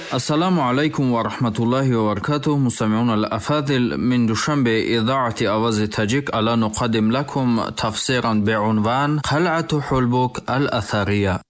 السلام عليكم ورحمة الله وبركاته. مستمعون الأفاضل، من دوشنبه إذاعة آواز تاجيك ألا نقدم لكم تفسيرا بعنوان قلعة حلبك الأثرية.